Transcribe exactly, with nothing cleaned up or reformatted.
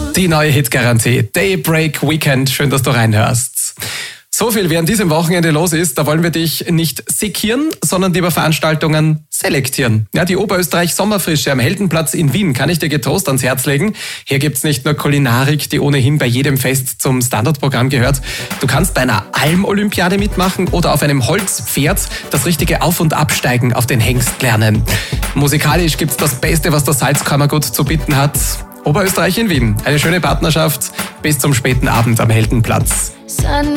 Die neue Hitgarantie. Daybreak Weekend. Schön, dass du reinhörst. So viel, wie an diesem Wochenende los ist, da wollen wir dich nicht sekieren, sondern lieber Veranstaltungen selektieren. Ja, die Oberösterreich Sommerfrische am Heldenplatz in Wien kann ich dir getrost ans Herz legen. Hier gibt's nicht nur Kulinarik, die ohnehin bei jedem Fest zum Standardprogramm gehört. Du kannst bei einer Almolympiade mitmachen oder auf einem Holzpferd das richtige Auf- und Absteigen auf den Hengst lernen. Musikalisch gibt's das Beste, was das Salzkammergut zu bieten hat. Oberösterreich in Wien. Eine schöne Partnerschaft bis zum späten Abend am Heldenplatz. Sun